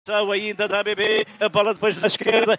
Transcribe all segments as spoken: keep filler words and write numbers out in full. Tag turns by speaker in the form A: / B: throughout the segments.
A: atenção ainda da A B B, a bola depois da esquerda,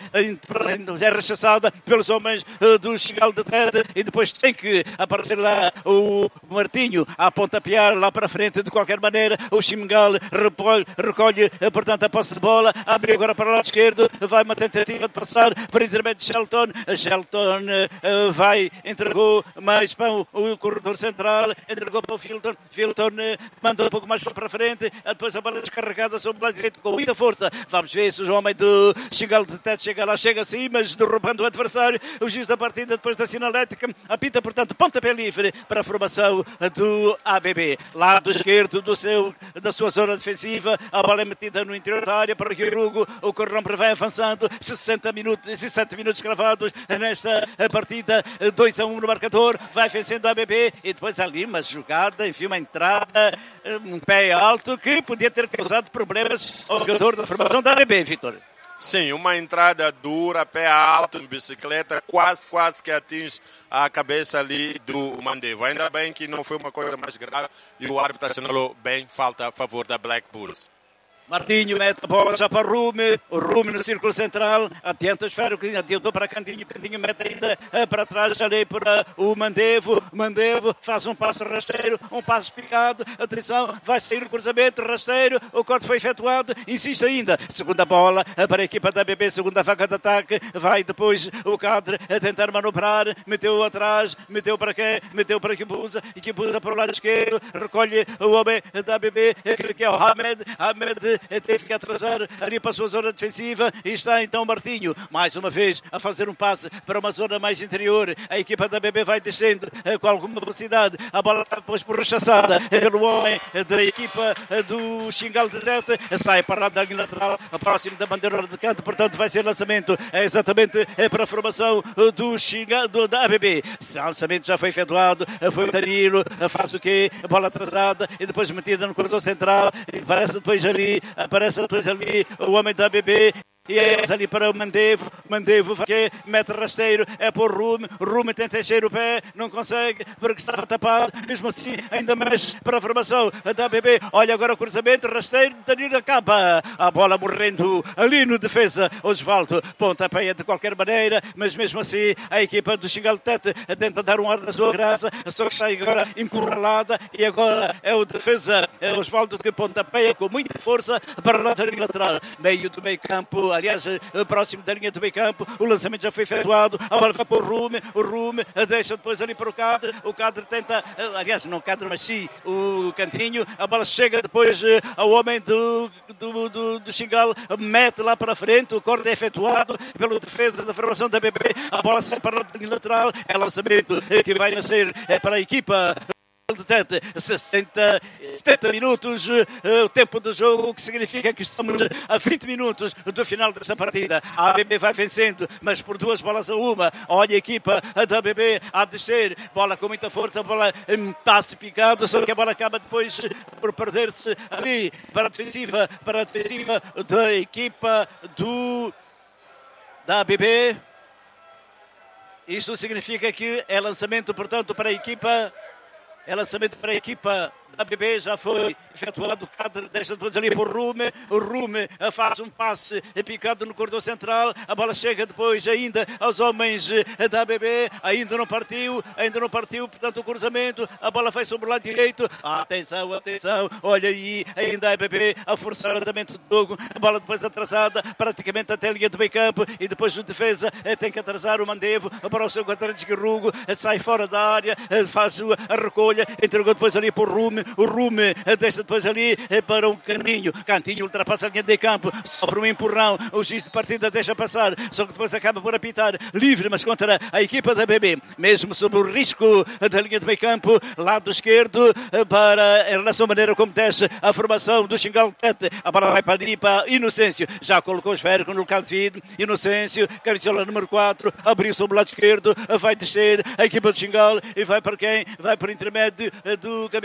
A: é rechaçada pelos homens do Xingal de Tete e depois tem que aparecer lá o Martinho a pontapear lá para frente de qualquer maneira. O Xingal recolhe, recolhe portanto a posse de bola, abre agora para o lado esquerdo, vai uma tentativa de passar para intermédio de Shelton. Shelton uh, vai, entregou mais para o, o corredor central, entregou para o Filton, Filton uh, mandou um pouco mais para frente, depois a bola descarregada sobre o lado direito com muita força. Vamos ver se o homem do Xingal de Tete chega lá, chega assim, mas derrubando o adversário. O juiz da partida depois da sinalética apita, portanto, pontapé livre para a formação do A B B. Lado esquerdo do seu, da sua zona defensiva, a bola é metida no interior da área para o Quirugo. O Corrompe vai avançando, sessenta minutos, sessenta minutos cravados nesta partida, dois a um no marcador, vai vencendo a A B B e depois ali uma jogada, enfim, uma entrada, um pé alto que podia ter causado problemas ao jogador da formação da A B B, Vitor.
B: Sim, uma entrada dura, pé alto, em bicicleta, quase, quase que atinge a cabeça ali do Mandevo. Ainda bem que não foi uma coisa mais grave e o árbitro assinalou bem, falta a favor da Black Bulls.
A: Martinho mete a bola já para o Rume, o Rume no círculo central, adianta o esfero, adiantou para Cantinho, Cantinho mete ainda para trás, ali para o Mandevo, Mandevo faz um passo rasteiro, um passo picado, atenção, vai sair o cruzamento, rasteiro, o corte foi efetuado, insiste ainda, segunda bola para a equipa da A B B, segunda vaca de ataque, vai depois o Cadre a tentar manobrar, meteu atrás, meteu para quem? Meteu para Kibuza, e Kibuza para o lado esquerdo, recolhe o homem da A B B, aquele que é o Hamed, Hamed teve que atrasar ali para a sua zona defensiva e está então Martinho, mais uma vez a fazer um passe para uma zona mais interior. A equipa da B B vai descendo com alguma velocidade, a bola depois por rechaçada pelo homem da equipa do Xingal de Tete, sai para lá da linha lateral, próximo da bandeira de canto, portanto vai ser lançamento é exatamente para a formação do Xingal, do, da A B B. O lançamento já foi efetuado, foi o Danilo, faz o quê? A bola atrasada e depois metida no corredor central, e parece depois ali aparece depois ali o homem da A B B e é ali para o Mandevo, Mandevo que mete rasteiro, é para o Rume, o Rume tenta encher o pé, não consegue porque estava tapado, mesmo assim ainda mais para a formação da A B B. Olha agora o cruzamento, rasteiro, Danilo acaba a bola morrendo ali no defesa, Osvaldo pontapé de qualquer maneira, mas mesmo assim a equipa do Xingal de Tete tenta dar um ar da sua graça, só que está agora encurralada e agora é o defesa, é Osvaldo que pontapé com muita força para o lado lateral, meio do meio campo, aliás, próximo da linha do meio campo, o lançamento já foi efetuado, a bola vai para o Rume, o Rume deixa depois ali para o Cadre, o Cadre tenta, aliás, não o Cadre, mas sim o Cantinho, a bola chega depois ao homem do, do, do, do Xingal, mete lá para a frente, o corte é efetuado pelo defesa da formação da B B, a bola sai para a linha lateral, é lançamento que vai nascer para a equipa de Tete, sessenta, setenta minutos uh, o tempo do jogo, o que significa que estamos a vinte minutos do final dessa partida. A A B B vai vencendo, mas por duas bolas a uma. Olha a equipa da A B B a descer, bola com muita força, bola em passe picado, só que a bola acaba depois por perder-se ali para a defensiva, para a defensiva da equipa do da A B B. Isto significa que é lançamento, portanto, para a equipa É lançamento para a equipa da A B B, já foi efetuado, o Cadre deixa depois ali para o Rume, o Rume faz um passe picado no corredor central, a bola chega depois ainda aos homens da A B B, ainda não partiu, ainda não partiu, portanto o cruzamento, a bola vai sobre o lado direito, atenção, atenção, olha aí, ainda a A B B a forçar o andamento do jogo, a bola depois atrasada, praticamente até a linha do meio campo, e depois o defesa tem que atrasar o Mandevo para o seu guarda-redes Guerrugo, sai fora da área, faz a recolha, entregou depois ali para o Rume, o Rume deixa depois ali para um Cantinho, Cantinho ultrapassa a linha de campo, sofre um empurrão, o juiz de partida deixa passar, só que depois acaba por apitar livre, mas contra a equipa da A B B, mesmo sob o risco da linha de meio campo, lado esquerdo, para, em relação à maneira como desce a formação do Xingal Tete, a bola vai para ali para Inocêncio, já colocou o esférico no local de vida, Inocêncio, camisola número quatro, abriu sobre o lado esquerdo, vai descer a equipa do Xingal e vai para quem? Vai por intermédio do camisola número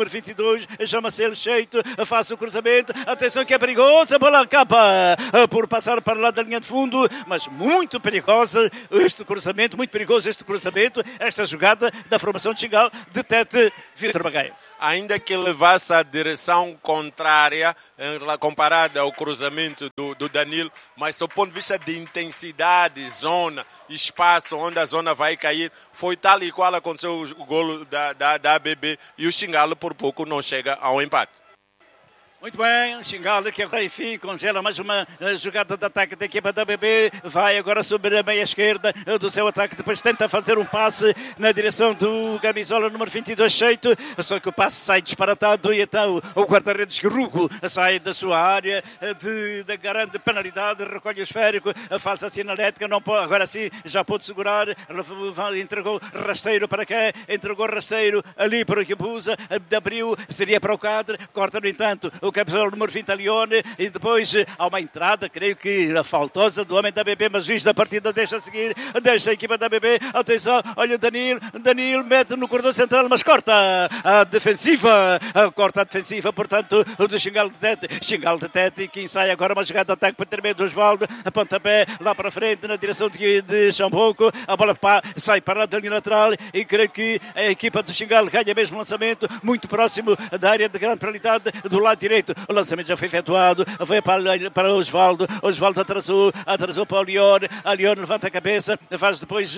A: número vinte e dois, chama-se ele Cheito, faz o cruzamento, atenção que é perigosa, a bola acaba por passar para lá da linha de fundo, mas muito perigosa este cruzamento, muito perigoso este cruzamento, esta jogada da formação de Xingal de Tete, Vítor Bagaia.
B: Ainda que levasse a direção contrária, comparada ao cruzamento do, do Danilo, mas do ponto de vista de intensidade, zona, espaço onde a zona vai cair, foi tal e qual aconteceu o golo da, da, da A B B e o Xingalo por pouco não chega ao empate.
A: Muito bem, Xingalo que agora enfim congela mais uma jogada de ataque da equipa da A B B, vai agora sobre a meia esquerda do seu ataque, depois tenta fazer um passe na direção do camisola número vinte e dois, Cheito, só que o passe sai disparatado e então o guarda-redes Guerrugo sai da sua área de, de grande penalidade, recolhe o esférico, faz a sinalética, não pode, agora sim já pôde segurar, entregou rasteiro para quem? Entregou rasteiro ali para o Kibusa, abriu, seria para o Cadre, corta no entanto o camisola número vinte a Lione e depois há uma entrada, creio que a faltosa do homem da A B B, mas visto a partida deixa seguir, deixa a equipa da A B B, atenção, olha o Danilo, Danilo mete no corredor central, mas corta a defensiva, corta a defensiva, portanto, o do Xingal de Tete, Xingal de Tete, que ensaia agora uma jogada de ataque para intermédio do Osvaldo, a pontapé lá para frente, na direção de, de Xamboco, a bola pá, sai para lá da linha lateral e creio que a equipa do Xingal ganha mesmo lançamento, muito próximo da área de grande penalidade do lado direito. O lançamento já foi efetuado, foi para, para o Osvaldo, Osvaldo atrasou, atrasou para o Lione, a Lione levanta a cabeça, faz depois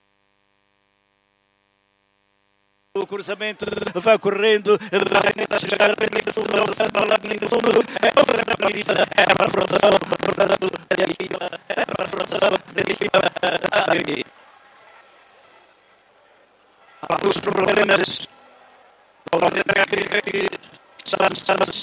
A: o cruzamento, vai correndo, vai tentar chegar para a linha de fundo, para a linha de fundo, é para a formação, portanto, é para a formação da equipa da A B B. Há os problemas, podem entregar que estamos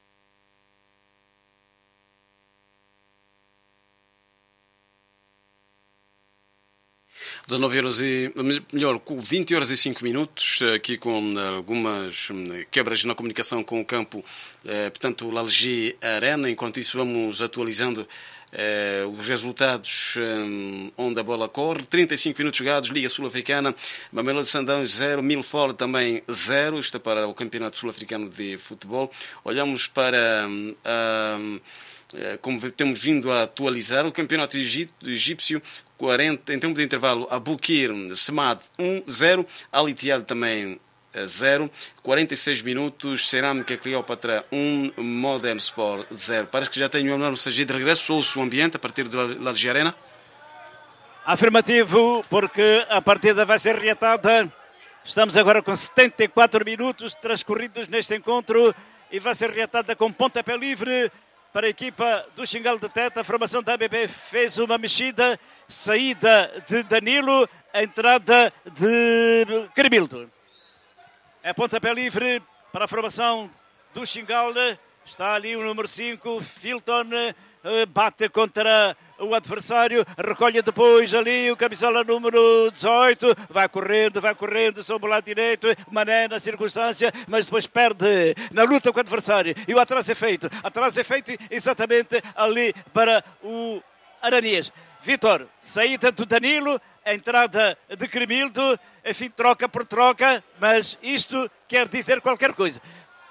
C: dezanove horas e, melhor, vinte horas e cinco minutos, aqui com algumas quebras na comunicação com o campo, eh, portanto, o Lalgi Arena. Enquanto isso, vamos atualizando eh, os resultados eh, onde a bola corre. trinta e cinco minutos jogados, Liga Sul-Africana, Mamelodi Sundowns zero, Milford também zero, isto é para o Campeonato Sul-Africano de Futebol. Olhamos para... Uh, como temos vindo a atualizar, o campeonato egípcio, quarenta, em tempo de intervalo, Abukir Semad um zero, Al Ittihad também zero, quarenta e seis minutos, Cerâmica Cleópatra um, Modern Sport zero. Parece que já tem o enorme Sagi de regresso, ouço o ambiente a partir da Lalgi Arena.
A: Afirmativo, porque a partida vai ser reatada. Estamos agora com setenta e quatro minutos transcorridos neste encontro e vai ser reatada com pontapé livre para a equipa do Xingal de Tete. A formação da A B B fez uma mexida, saída de Danilo, entrada de Cremildo. É pontapé livre para a formação do Xingal. Está ali o número cinco, Filton, bate contra o adversário, recolhe depois ali o camisola número dezoito, vai correndo, vai correndo sobre o lado direito, Mané na circunstância, mas depois perde na luta com o adversário e o atraso é feito, atraso é feito exatamente ali para o Aranias. Vítor, saída do Danilo, entrada de Cremildo, enfim, troca por troca, mas isto quer dizer qualquer coisa.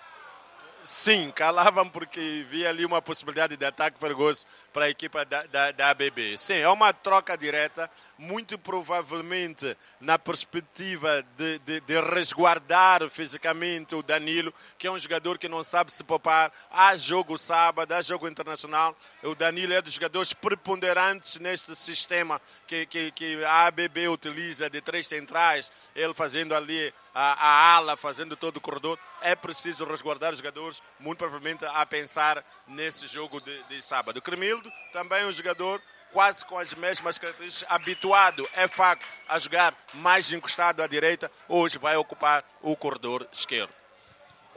B: Sim, calavam porque via ali uma possibilidade de ataque perigoso para a equipa da, da, da A B B. Sim, é uma troca direta, muito provavelmente na perspectiva de, de, de resguardar fisicamente o Danilo, que é um jogador que não sabe se poupar. Há jogo sábado, há jogo internacional. O Danilo é dos jogadores preponderantes neste sistema que, que, que a A B B utiliza de três centrais, ele fazendo ali a, a ala, fazendo todo o corredor. É preciso resguardar os jogadores, muito provavelmente a pensar nesse jogo de, de sábado. O Cremildo também é um jogador quase com as mesmas características, habituado, é facto, a jogar mais encostado à direita, hoje vai ocupar o corredor esquerdo.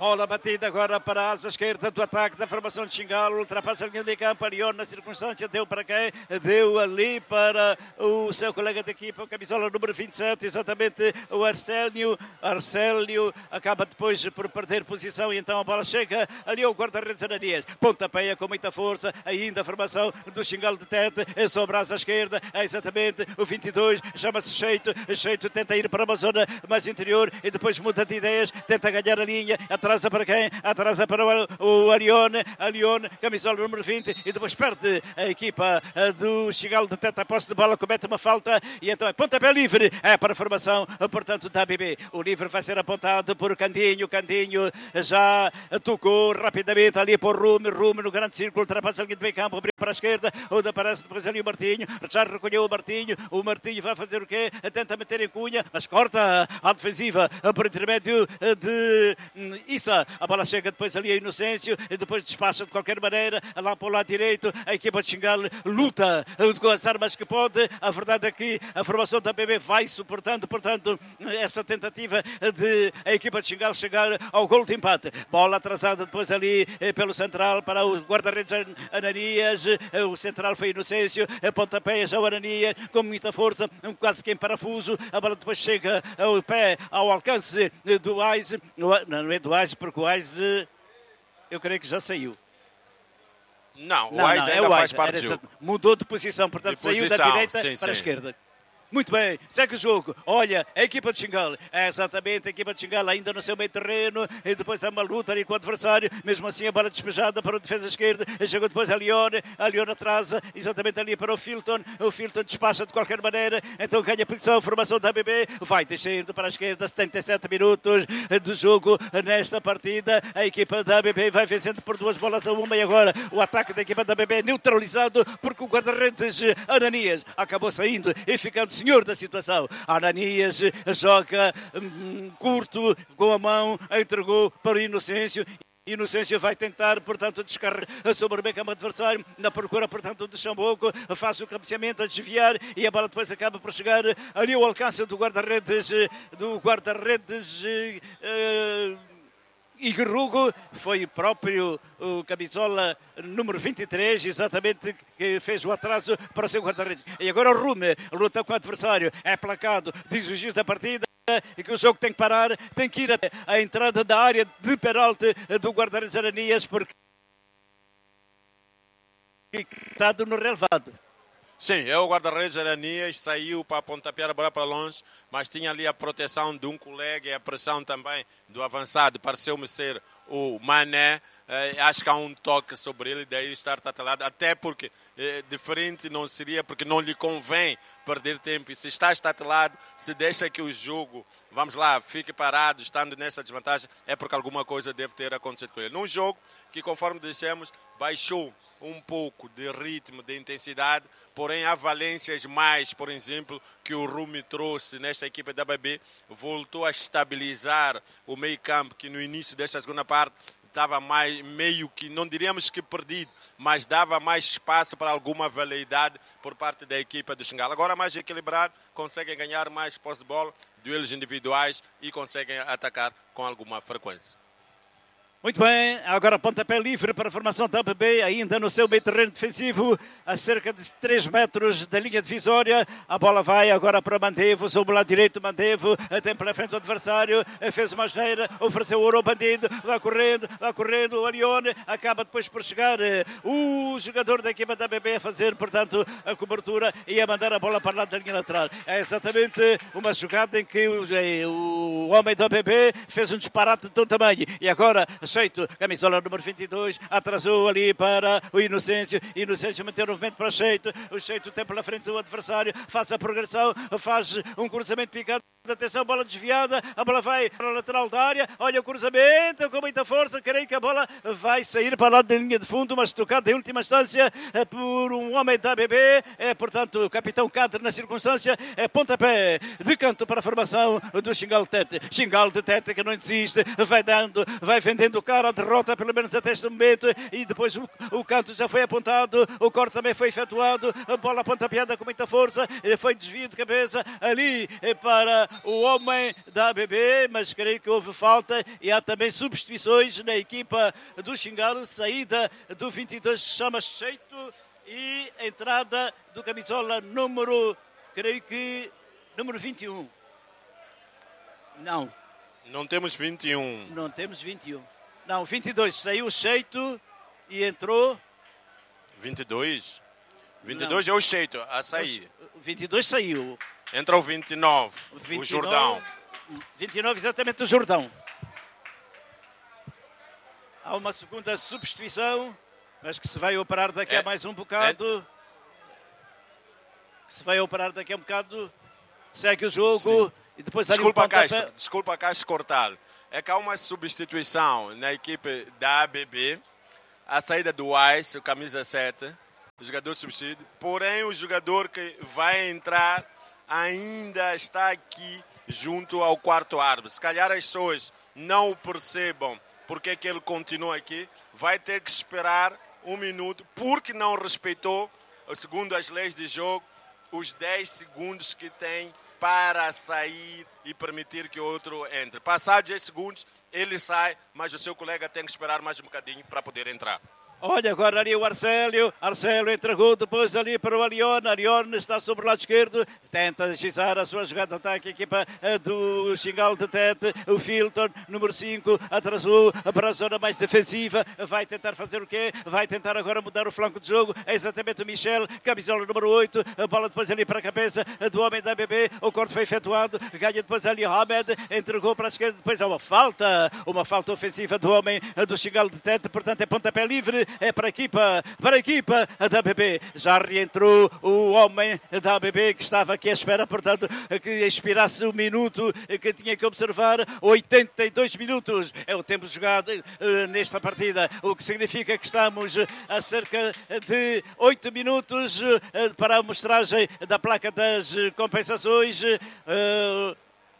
A: Bola batida agora para a asa esquerda do ataque da formação de Xingalo. Ultrapassa a linha de campo. Arione na circunstância deu para quem? Deu ali para o seu colega de equipa, o camisola número vinte e sete, exatamente o Arcélio. Arcélio acaba depois por perder posição e então a bola chega ali ao guarda-redes Ananias. Pontapéia com muita força. Ainda a formação do Xingalo de Tete. É sobre a asa esquerda. É exatamente o vinte e dois. Chama-se Cheito. Cheito tenta ir para uma zona mais interior e depois muda de ideias. Tenta ganhar a linha. Atrasa para quem? Atrasa para o, o Arione. Arione, camisola número vinte, e depois perde a equipa do Xingalo de Tete. A posse de bola, comete uma falta e então é pontapé livre. É para a formação, portanto, da A B B. O livre vai ser apontado por Candinho. Candinho já tocou rapidamente ali por Rume. Rume no grande círculo, ultrapassa a linha de meio campo, abriu para a esquerda, onde aparece depois ali o Martinho. Já recolheu o Martinho. O Martinho vai fazer o quê? Tenta meter em Cunha, mas corta a defensiva por intermédio de Issa. A bola chega depois ali a Inocêncio e depois despacha de qualquer maneira lá para o lado direito. A equipa de Xingalo luta com as armas que pode. A verdade é que a formação da B B vai suportando, portanto, essa tentativa de a equipa de Xingalo chegar ao gol de empate. Bola atrasada depois ali pelo central para o guarda-redes Ananias. O central foi Inocêncio. Pontapé já o Ananias com muita força, quase que em parafuso. A bola depois chega ao pé, ao alcance do Wise. Não é do Wise, porque o Wise eu creio que já saiu.
B: Não, o
A: não,
B: Wise
A: não,
B: ainda
A: é
B: faz parte do jogo.
A: Mudou de posição, portanto
B: de
A: saiu
B: posição,
A: da direita
B: sim,
A: para
B: sim.
A: a esquerda. Muito bem, segue o jogo. Olha, a equipa de Xingalo. É exatamente a equipa de Xingalo ainda no seu meio terreno. E depois há uma luta ali com o adversário. Mesmo assim, a bola despejada para o defesa esquerdo. Chegou depois a Lione. A Lione atrasa exatamente ali para o Filton. O Filton despacha de qualquer maneira. Então ganha posição. A formação da A B B vai descendo para a esquerda. setenta e sete minutos de jogo nesta partida. A equipa da A B B vai vencendo por duas bolas a uma. E agora o ataque da equipa da A B B é neutralizado porque o guarda-redes Ananias acabou saindo e ficando senhor da situação. Ananias joga hum, curto com a mão, entregou para o Inocêncio. Inocêncio vai tentar, portanto, descarregar sobre o meio campo adversário, na procura, portanto, de Chamboco, faz o cabeceamento a desviar e a bola depois acaba por chegar ali ao alcance do guarda-redes do guarda-redes uh, e Guerrugo. Foi o próprio o camisola número vinte e três, exatamente, que fez o atraso para o seu guarda-redes. E agora o Rume luta com o adversário, é placado, diz o juiz da partida, e que o jogo tem que parar, tem que ir até a entrada da área de penalti do guarda-redes Ananias, porque está no relevado.
B: Sim, é o guarda-redes Ananias, saiu para pontapear a bola para longe, mas tinha ali a proteção de um colega e a pressão também do avançado, pareceu-me ser o Mané. Eh, acho que há um toque sobre ele, daí estar tatelado, até porque eh, diferente não seria, porque não lhe convém perder tempo. E se está estatelado, se deixa que o jogo, vamos lá, fique parado, estando nessa desvantagem, é porque alguma coisa deve ter acontecido com ele. Num jogo que, conforme dissemos, baixou um pouco de ritmo, de intensidade, porém há valências mais, por exemplo, que o Rumi trouxe nesta equipa da B B, voltou a estabilizar o meio campo, que no início desta segunda parte estava mais, meio que, não diríamos que perdido, mas dava mais espaço para alguma veleidade por parte da equipa do Xingalo. Agora mais equilibrado, conseguem ganhar mais posse de bola, duelos individuais e conseguem atacar com alguma frequência.
A: Muito bem, agora pontapé livre para a formação da A B B, ainda no seu meio terreno defensivo, a cerca de três metros da linha divisória. A bola vai agora para Mandevo, sobre o lado direito, Mandevo, tem pela frente o adversário, fez uma asneira, ofereceu ouro ao bandido, vai correndo, vai correndo, o Arione acaba depois por chegar o jogador da equipa da A B B a fazer, portanto, a cobertura e a mandar a bola para lá da linha lateral. É exatamente uma jogada em que o, o homem da A B B fez um disparate de todo tamanho e agora Cheito, camisola número vinte e dois, atrasou ali para o Inocêncio. Inocêncio meteu o movimento para o Cheito. O Cheito tem pela frente o adversário, faz a progressão, faz um cruzamento picado. Atenção, bola desviada, a bola vai para a lateral da área, olha o cruzamento com muita força, creio que a bola vai sair para lá da linha de fundo, mas tocada em última instância por um homem da A B B, é portanto o capitão Cadre na circunstância, é pontapé de canto para a formação do Xingalo de Tete. Xingalo de Tete que não desiste, vai dando, vai vendendo tocar a derrota, pelo menos até este momento, e depois o, o canto já foi apontado, o corte também foi efetuado, a bola pontapeada com muita força, foi desvio de cabeça ali para o homem da A B B, mas creio que houve falta e há também substituições na equipa do Xingal, saída do vinte e dois, chama Cheito, e entrada do camisola número, creio que, número vinte e um. Não.
B: Não temos vinte e um.
A: Não temos vinte e um. Não, vinte e dois, saiu o Cheito e entrou...
B: vinte e dois? vinte e dois Não. É o Cheito, a sair.
A: O vinte e dois saiu.
B: Entra o vinte e nove, vinte e nove, o Jordão.
A: vinte e nove, exatamente, o Jordão. Há uma segunda substituição, mas que se vai operar daqui é, a mais um bocado. É. Que se vai operar daqui a um bocado. Segue o jogo. Sim. E depois
B: desculpa, Castro, desculpa, Castro, cortar. É que há uma substituição na equipe da A B B. A saída do Ice, o camisa sete. O jogador substituído. Porém, o jogador que vai entrar ainda está aqui junto ao quarto árbitro. Se calhar as pessoas não o percebam porque é que ele continua aqui. Vai ter que esperar um minuto porque não respeitou, segundo as leis de jogo, os dez segundos que tem para sair e permitir que o outro entre. Passados dez segundos, ele sai, mas o seu colega tem que esperar mais um bocadinho para poder entrar.
A: Olha agora ali o Arcélio, Arcélio entregou depois ali para o Alione, Alione está sobre o lado esquerdo, tenta agilizar a sua jogada de ataque, a equipa do Xingal de Tete, o Filton, número cinco, atrasou para a zona mais defensiva, vai tentar fazer o quê? Vai tentar agora mudar o flanco de jogo, é exatamente o Michel, camisola número oito, a bola depois ali para a cabeça do homem da A B B, o corte foi efetuado, ganha depois ali Hamed, entregou para a esquerda, depois há uma falta, uma falta ofensiva do homem do Xingal de Tete, portanto é pontapé livre, é para a equipa, para a equipa da A B B. Já reentrou o homem da A B B que estava aqui à espera, portanto, que expirasse o minuto que tinha que observar. oitenta e dois minutos é o tempo jogado uh, nesta partida, o que significa que estamos a cerca de oito minutos uh, para a amostragem da placa das compensações. Uh,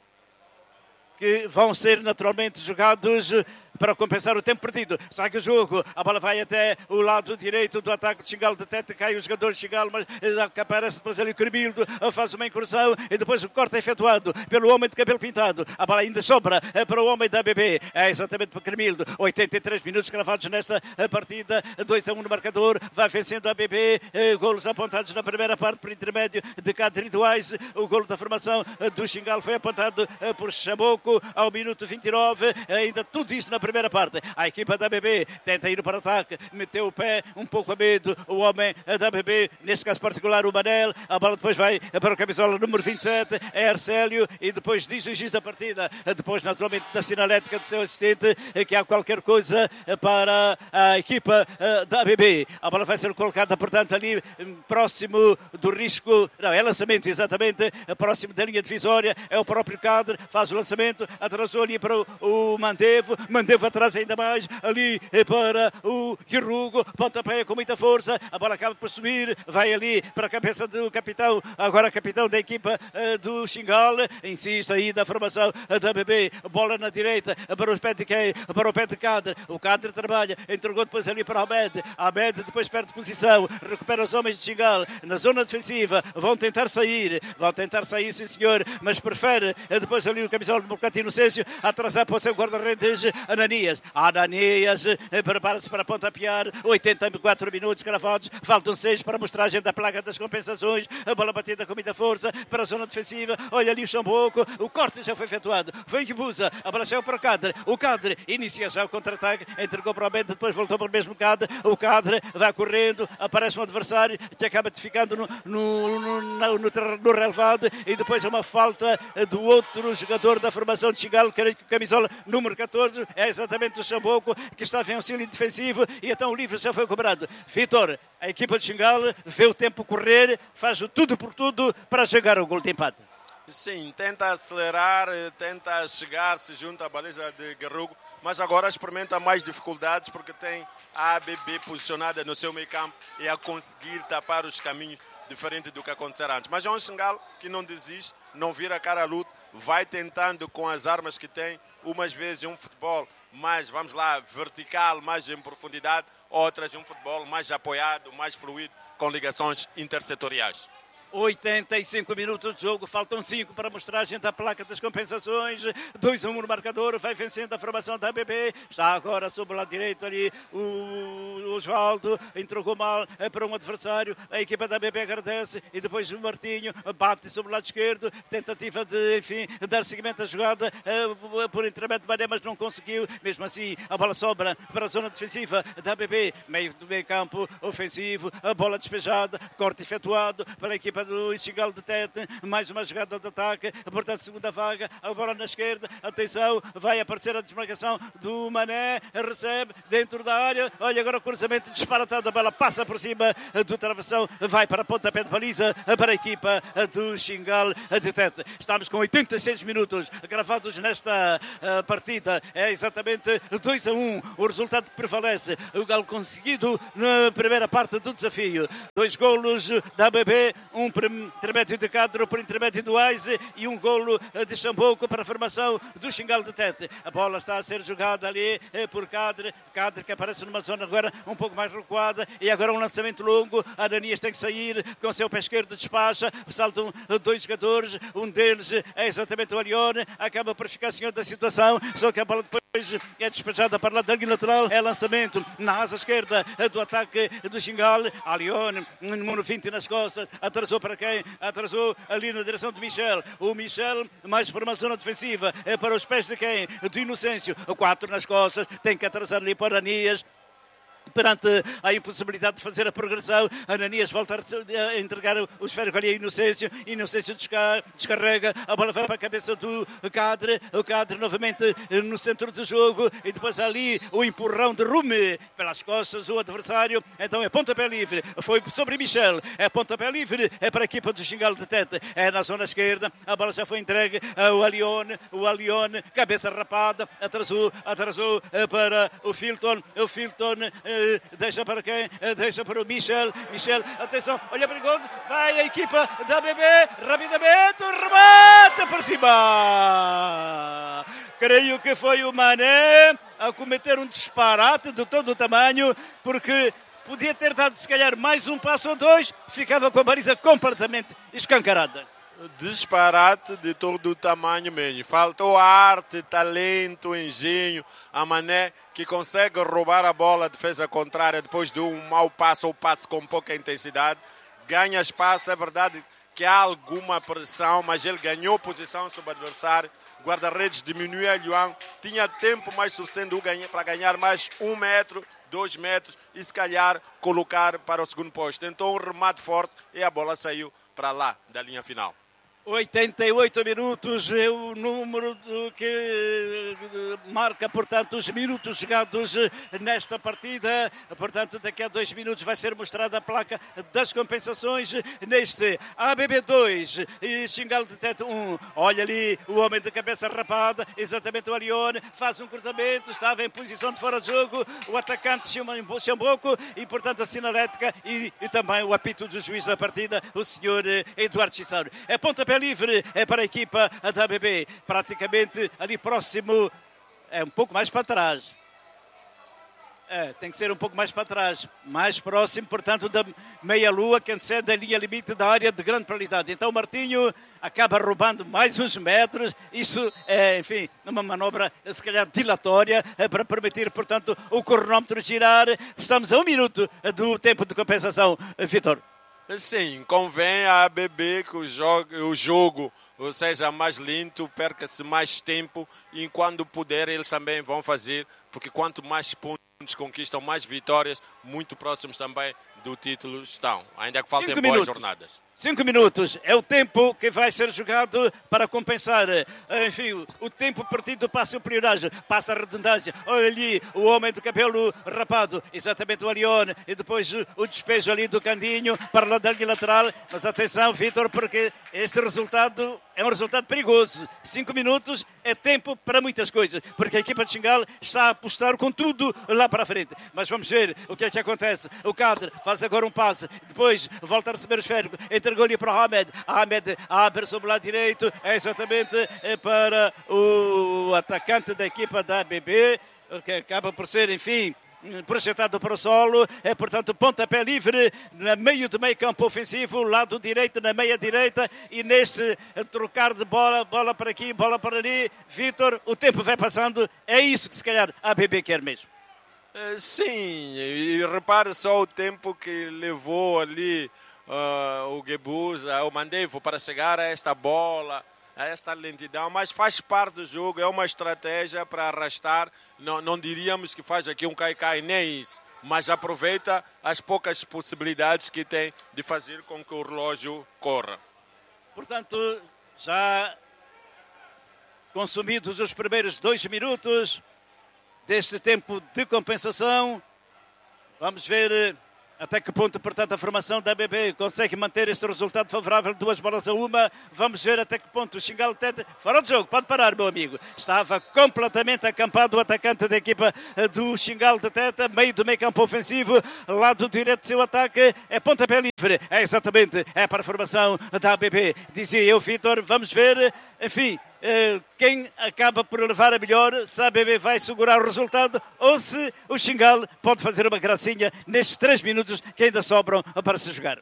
A: que vão ser naturalmente jogados para compensar o tempo perdido. Segue o jogo, a bola vai até o lado direito do ataque de Xingal de Tete, cai o jogador de Xingal, mas aparece depois ali o Cremildo, faz uma incursão e depois o corte é efetuado pelo homem de cabelo pintado. A bola ainda sobra para o homem da A B B, é exatamente para o Cremildo. oitenta e três minutos cravados nesta partida, dois a um no marcador, vai vencendo a A B B, golos apontados na primeira parte por intermédio de Cadri Duais. O golo da formação do Xingal foi apontado por Chamoco ao minuto vinte e nove, ainda tudo isto na primeira parte. A equipa da A B B tenta ir para o ataque, meteu o pé um pouco a medo, o homem da A B B, neste caso particular o Manel, a bola depois vai para o camisola número vinte e sete, é Arcélio, e depois diz o juiz da partida, depois naturalmente da sinalética do seu assistente, que há qualquer coisa para a equipa da A B B. A bola vai ser colocada, portanto, ali próximo do risco, não, é lançamento exatamente, próximo da linha divisória, é o próprio Cadre, faz o lançamento, atrasou ali para o Mandevo, Mandevo atrás ainda mais, ali para o Guirrugo, pontapé com muita força, a bola acaba por subir, vai ali para a cabeça do capitão, agora capitão da equipa uh, do Xingal, insiste aí da formação da A B B, bola na direita, para o pé de quem? Para o pé de Cadre, o Cadre trabalha, entregou depois ali para o Ahmed, Ahmed depois perde posição, recupera os homens de Xingal, na zona defensiva, vão tentar sair, vão tentar sair, sim senhor, mas prefere uh, depois ali o camisola do Mercado Inocêncio, atrasar para o seu guarda-redes Ananias. Ananias prepara-se para pontapear. oitenta e quatro minutos cravados. Faltam seis para a mostragem da placa das compensações. A bola batida com muita força para a zona defensiva. Olha ali o Chamboco. O corte já foi efetuado. Foi Guibuza. A bola saiu para o Cadre. O Cadre inicia já o contra-ataque. Entregou para o Bento. Depois voltou para o mesmo Cadre. O Cadre vai correndo. Aparece um adversário que acaba ficando no, no, no, no, no, no relevado. E depois uma falta do outro jogador da formação de Xingal. Creio que o camisola número catorze é exatamente o Chamboco, que estava em auxílio defensivo, e então o livre já foi cobrado. Vitor, a equipa de Xingal vê o tempo correr, faz o tudo por tudo para chegar ao gol de empate.
B: Sim, tenta acelerar, tenta chegar-se junto à baliza de Guerrugo, mas agora experimenta mais dificuldades porque tem a A B B posicionada no seu meio campo e a conseguir tapar os caminhos diferente do que acontecer antes. Mas é um Xingal que não desiste, não vira a cara à luta, vai tentando com as armas que tem, umas vezes um futebol mais, vamos lá, vertical, mais em profundidade, outras um futebol mais apoiado, mais fluido, com ligações intersetoriais.
A: oitenta e cinco minutos de jogo, faltam cinco para mostrar a gente a placa das compensações. dois a um no marcador, vai vencendo a formação da A B B. Está agora sobre o lado direito ali o Osvaldo, entregou mal para um adversário. A equipa da A B B agradece e depois o Martinho bate sobre o lado esquerdo. Tentativa de, enfim, dar seguimento à jogada por intermédio de Mané, mas não conseguiu. Mesmo assim, a bola sobra para a zona defensiva da A B B. Meio do meio campo ofensivo, a bola despejada, corte efetuado pela equipa do Xingal de Tete, mais uma jogada de ataque, portanto segunda vaga, agora na esquerda, atenção, vai aparecer a desmarcação do Mané, recebe dentro da área, olha agora o cruzamento disparatado, a bola passa por cima do travessão, vai para a pontapé de baliza para a equipa do Xingal de Tete. Estamos com oitenta e seis minutos gravados nesta uh, partida, é exatamente dois a um o resultado que prevalece, o galo conseguido na primeira parte do desafio, dois golos da A B B, um por intermédio de Cadro, por intermédio do Aise e um golo de Xamboco para a formação do Xingal de Tete. A bola está a ser jogada ali por Cadre, Cadre que aparece numa zona agora um pouco mais recuada e agora um lançamento longo. Ananias tem que sair com o seu pé esquerdo, despacha, saltam dois jogadores, um deles é exatamente o Alione, acaba por ficar senhor da situação, só que a bola depois é despejada para lá da linha lateral, é lançamento na asa esquerda do ataque do Xingal. Alione, número vinte nas costas, atrasou para quem? Atrasou ali na direção de Michel. O Michel, mais para uma zona defensiva, é para os pés de quem? Do Inocêncio. Quatro nas costas, tem que atrasar ali para Ananias. Perante a impossibilidade de fazer a progressão, Ananias volta a entregar o esférico ali a Inocêncio. Inocêncio descarrega, a bola vai para a cabeça do Cadre. O Cadre novamente no centro do jogo e depois ali o empurrão de Rume pelas costas o adversário. Então é pontapé livre, foi sobre Michel, é pontapé livre, é para a equipa do Xingal de Tete, é na zona esquerda, a bola já foi entregue ao Alione, o Alione, cabeça rapada, atrasou, atrasou para o Filton, o Filton deixa para quem? Deixa para o Michel. Michel, atenção, olha perigoso, vai a equipa da A B B, rapidamente, remate por cima. Creio que foi o Mané a cometer um disparate de todo o tamanho, porque podia ter dado se calhar mais um passo ou dois, ficava com a baliza completamente escancarada.
B: Disparate de todo o tamanho mesmo. Faltou arte, talento, engenho. A Mané que consegue roubar a bola, a defesa contrária, depois de um mau passo ou passo com pouca intensidade. Ganha espaço, é verdade que há alguma pressão, mas ele ganhou posição sobre o adversário. Guarda-redes diminuiu a Luan. Tinha tempo mais suficiente para ganhar mais um metro, dois metros e se calhar colocar para o segundo posto. Tentou um remate forte e a bola saiu para lá da linha final.
A: oitenta e oito minutos é o número que marca, portanto, os minutos jogados nesta partida. Portanto, daqui a dois minutos vai ser mostrada a placa das compensações neste A B B dois e Xingal de Tete um. Olha ali o homem de cabeça rapada, exatamente o Alione, faz um cruzamento, estava em posição de fora de jogo, o atacante Xamboco e, portanto, a sinalética e, e também o apito do juiz da partida, o senhor Eduardo Chissano. É pontapé livre, é para a equipa da A B B, praticamente ali próximo, é um pouco mais para trás. É, tem que ser um pouco mais para trás, mais próximo, portanto, da meia-lua, que antecede a linha limite da área de grande qualidade. Então o Martinho acaba roubando mais uns metros, isso é, enfim, uma manobra, se calhar, dilatória, é, para permitir, portanto, o cronómetro girar. Estamos a um minuto do tempo de compensação, Vitor.
B: Sim, convém a A B B que o jogo, o jogo seja mais lento, perca-se mais tempo e quando puder eles também vão fazer, porque quanto mais pontos conquistam, mais vitórias, muito próximos também do título estão. Ainda que faltem
A: Cinco
B: boas
A: minutos.
B: jornadas.
A: Cinco minutos é o tempo que vai ser jogado para compensar, enfim, o tempo perdido do passo prioridade, passa a redundância. Olha ali o homem do cabelo rapado, exatamente o Alione, e depois o despejo ali do Candinho para lá da linha lateral. Mas atenção, Vitor, porque este resultado é um resultado perigoso. Cinco minutos é tempo para muitas coisas, porque a equipa de Xingal está a apostar com tudo lá para a frente. Mas vamos ver o que é que acontece. O Kader faz agora um passe, depois volta a receber o esférico, entregou-lhe para o Ahmed. Ahmed abre sobre o lado direito, é exatamente para o atacante da equipa da A B B, que acaba por ser, enfim, projetado para o solo, é portanto pontapé livre no meio do meio campo ofensivo, lado direito na meia direita, e neste trocar de bola, bola para aqui, bola para ali. Vítor, o tempo vai passando, é isso que se calhar a A B B quer mesmo.
B: Sim, e repare só o tempo que levou ali uh, o Gebusa, o Mandevo para chegar a esta bola, a esta lentidão, mas faz parte do jogo, é uma estratégia para arrastar. Não, não diríamos que faz aqui um cai-cai, nem isso, mas aproveita as poucas possibilidades que tem de fazer com que o relógio corra.
A: Portanto, já consumidos os primeiros dois minutos deste tempo de compensação, vamos ver até que ponto, portanto, a formação da A B B consegue manter este resultado favorável, duas bolas a uma. Vamos ver até que ponto o Xingal Tete, fora de jogo, pode parar, meu amigo. Estava completamente acampado o atacante da equipa do Xingal Tete, meio do meio campo ofensivo, lado direito do seu ataque, é pontapé livre. É exatamente, é para a formação da A B B. Dizia eu, Vítor, vamos ver, enfim, quem acaba por levar a melhor, se a A B B vai segurar o resultado ou se o Xingal pode fazer uma gracinha nestes três minutos que ainda sobram para se jogar.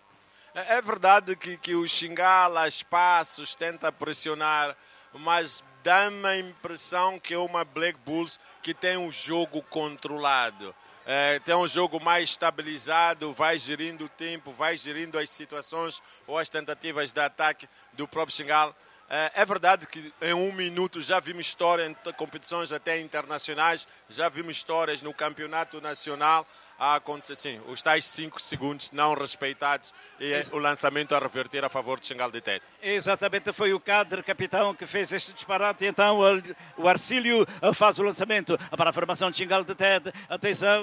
B: É verdade que, que o Xingal a espaços tenta pressionar, mas dá-me a impressão que é uma Black Bulls que tem um jogo controlado. É, tem um jogo mais estabilizado, vai gerindo o tempo, vai gerindo as situações ou as tentativas de ataque do próprio Xingal. É verdade que em um minuto já vimos histórias em competições até internacionais, já vimos histórias no campeonato nacional a acontecer, sim, os tais cinco segundos não respeitados e é o lançamento a reverter a favor do Xingal de Tete.
A: Exatamente, foi o Kader, capitão, que fez este disparate, então o Arcílio faz o lançamento para a formação de Xingal de Tete. Atenção,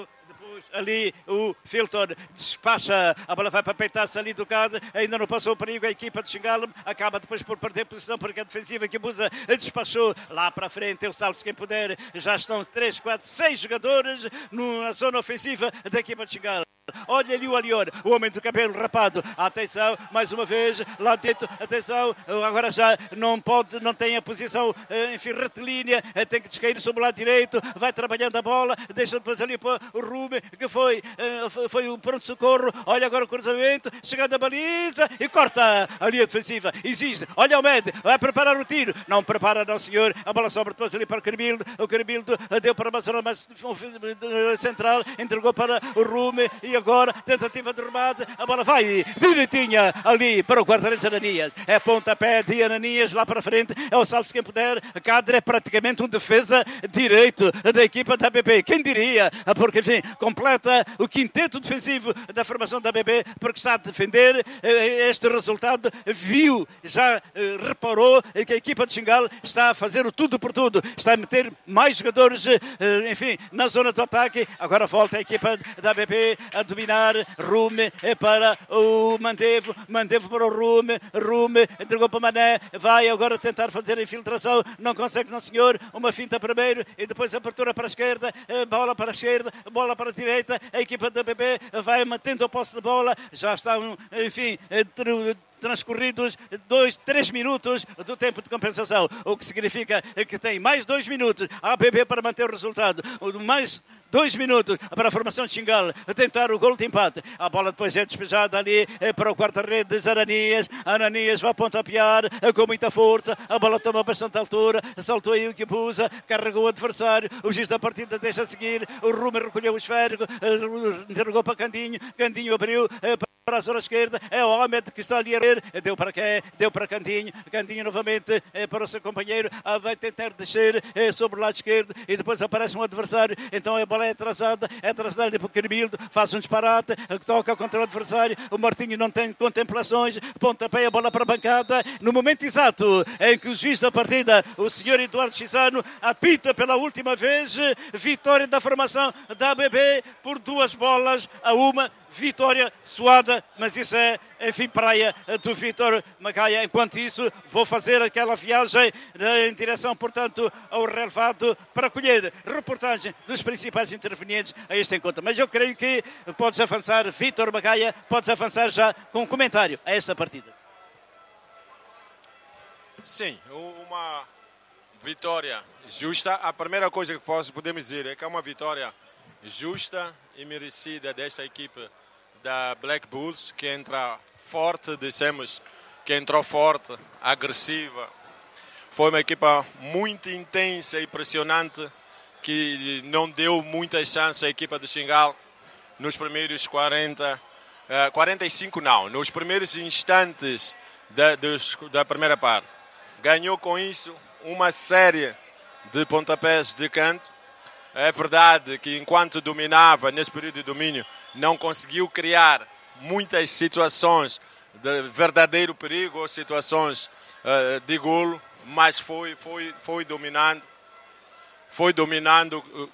A: ali o Filton despacha, a bola vai para peitar-se ali do Cade, ainda não passou o perigo, a equipa de Xingal acaba depois por perder posição porque a defensiva que Busa despachou lá para frente, eu salvo-se quem puder, já estão três, quatro, seis jogadores na zona ofensiva da equipa de Xingal. Olha ali o Alior, o homem do cabelo rapado. Atenção, mais uma vez, lá dentro, atenção, agora já não pode, não tem a posição, enfim, retilínea, tem que descair sobre o lado direito, vai trabalhando a bola, deixa depois ali para o Rume, que foi, foi o pronto-socorro. Olha agora o cruzamento, chegando a baliza e corta a linha defensiva. Existe, olha o Med, vai preparar o tiro, não prepara não senhor, a bola sobra depois ali para o Carbildo, o Carbildo deu para uma zona mais central, entregou para o Rume e agora tentativa de remate, a bola vai direitinha ali para o guarda-redes Ananias, é pontapé de Ananias lá para frente, é o salve-se quem puder. Kader é praticamente um defesa direito da equipa da A B B, quem diria, porque enfim, completa o quinteto defensivo da formação da A B B, porque está a defender este resultado, viu, já reparou que a equipa de Xingal está a fazer o tudo por tudo, está a meter mais jogadores, enfim, na zona do ataque. Agora volta a equipa da A B B a dominar, Rume para o Mandevo, Mandevo para o Rume, Rume entregou para o Mané, vai agora tentar fazer a infiltração, não consegue não senhor, uma finta primeiro e depois abertura para a esquerda, bola para a esquerda, bola para a direita, a equipa da A B B vai mantendo a posse de bola, já estão, enfim, transcorridos dois, três minutos do tempo de compensação, o que significa que tem mais dois minutos a A B B para manter o resultado, mais dois minutos para a formação de Xingal a tentar o gol de empate. A bola depois é despejada ali para o quarta-rede de Ananias. Ananias vai pontapear com muita força. A bola toma bastante altura. Saltou aí o Kibusa, carregou o adversário. O juiz da partida deixa seguir. O Rumer recolheu o esférico, entregou para Candinho. Candinho abriu para a zona esquerda, é o Ahmed que está ali a ver, deu para quem? Deu para Candinho, Candinho novamente é para o seu companheiro, ah, vai tentar descer é, sobre o lado esquerdo e depois aparece um adversário, então a bola é atrasada, é atrasada para o Carbildo, faz um disparate, toca contra o adversário, o Martinho não tem contemplações, pontapé a bola para a bancada, no momento exato em que o juiz da partida, o senhor Eduardo Chisano, apita pela última vez, vitória da formação da A B B por duas bolas a uma. vitória suada, mas isso é, enfim, praia do Vítor Macaia. Enquanto isso, vou fazer aquela viagem em direção, portanto, ao relevado para colher reportagem dos principais intervenientes a este encontro. Mas eu creio que podes avançar, Vítor Macaia, podes avançar já com um comentário a esta partida.
B: Sim, uma vitória justa. A primeira coisa que podemos dizer é que é uma vitória justa e merecida desta equipe da Black Bulls, que entra forte, dissemos que entrou forte, agressiva. Foi uma equipa muito intensa e pressionante, que não deu muitas chances à equipa do Xingal nos primeiros quarenta, quarenta e cinco não, nos primeiros instantes da, dos, da primeira parte. Ganhou com isso uma série de pontapés de canto. É verdade que enquanto dominava, nesse período de domínio, não conseguiu criar muitas situações de verdadeiro perigo ou situações uh, de golo, mas foi, foi, foi dominando, foi dominando. Uh,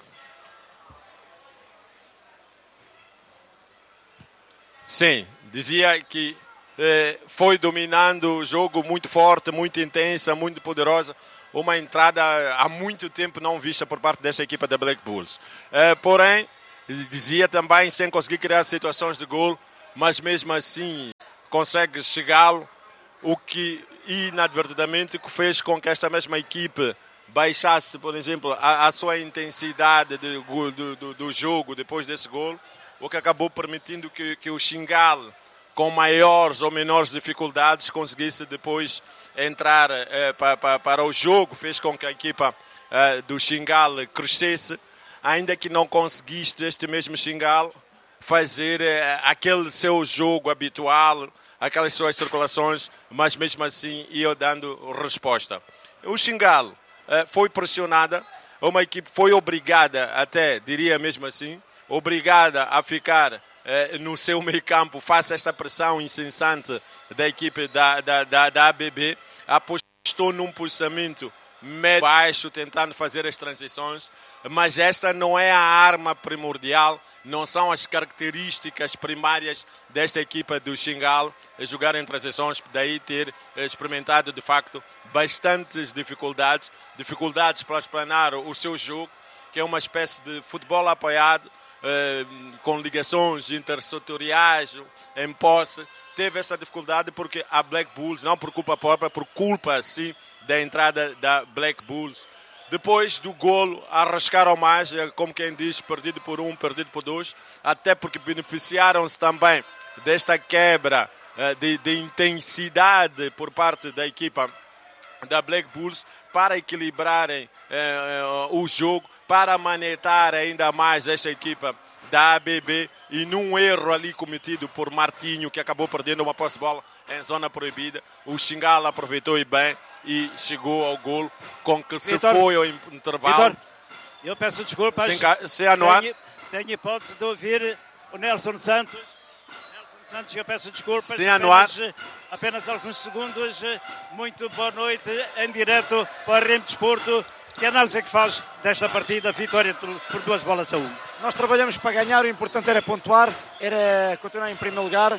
B: sim, dizia que uh, foi dominando o jogo muito forte, muito intensa, muito poderosa. Uma entrada há muito tempo não vista por parte desta equipa da Black Bulls. Uh, porém, dizia também sem conseguir criar situações de gol, mas mesmo assim consegue chegá-lo, o que inadvertidamente fez com que esta mesma equipe baixasse, por exemplo, a, a sua intensidade de, do, do, do jogo depois desse gol, o que acabou permitindo que, que o Xingal, com maiores ou menores dificuldades, conseguisse depois entrar eh, para, para, para o jogo, fez com que a equipa eh, do Xingal crescesse, ainda que não conseguiste este mesmo Xingal fazer eh, aquele seu jogo habitual, aquelas suas circulações, mas mesmo assim ia dando resposta. O Xingal eh, foi pressionada, uma equipe foi obrigada, até diria mesmo assim, obrigada a ficar eh, no seu meio campo, face a esta pressão incessante da equipe da, da, da, da A B B, apostou num posicionamento médio-baixo, tentando fazer as transições, mas esta não é a arma primordial, não são as características primárias desta equipa do Xingal, jogar em transições, daí ter experimentado de facto bastantes dificuldades, dificuldades para explanar o seu jogo, que é uma espécie de futebol apoiado, eh, com ligações intersetoriais, em posse. Teve essa dificuldade porque a Black Bulls, não por culpa própria, por culpa sim da entrada da Black Bulls. Depois do golo, arriscaram mais, como quem diz, perdido por um, perdido por dois, até porque beneficiaram-se também desta quebra de, de intensidade por parte da equipa da Black Bulls para equilibrarem eh, o jogo, para manetar ainda mais esta equipa da A B B, e num erro ali cometido por Martinho, que acabou perdendo uma posse de bola em zona proibida, o Xingal aproveitou e bem e chegou ao golo, com que se Vitor, foi ao intervalo.
A: Vitor, eu peço desculpas,
B: sem, sem anuar.
A: Tenho, tenho hipótese de ouvir o Nelson Santos. Nelson Santos, eu peço desculpas.
B: Sem anuar.
A: Apenas, apenas alguns segundos. Muito boa noite, em direto para a R M Desporto. Que análise é que faz desta partida, vitória por duas bolas a uma?
D: Nós trabalhamos para ganhar, o importante era pontuar, era continuar em primeiro lugar.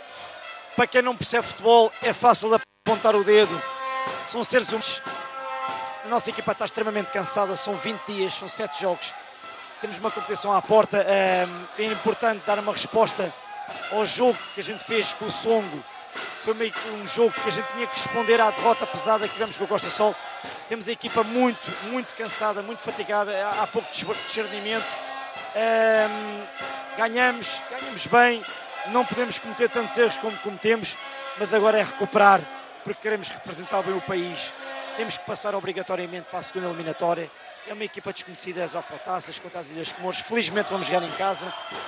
D: Para quem não percebe futebol, é fácil apontar o dedo. São seres humanos. A nossa equipa está extremamente cansada, são vinte dias, são sete jogos. Temos uma competição à porta, é importante dar uma resposta ao jogo que a gente fez com o Songo. Foi meio que um jogo que a gente tinha que responder à derrota pesada que tivemos com o Costa Sol. Temos a equipa muito, muito cansada, muito fatigada, há pouco discernimento. Um, ganhamos, ganhamos bem, não podemos cometer tantos erros como cometemos, mas agora é recuperar, porque queremos representar bem o país. Temos que passar obrigatoriamente para a segunda eliminatória. É uma equipa desconhecida, as Alfrotaças contra as Ilhas Comores. Felizmente vamos jogar em casa.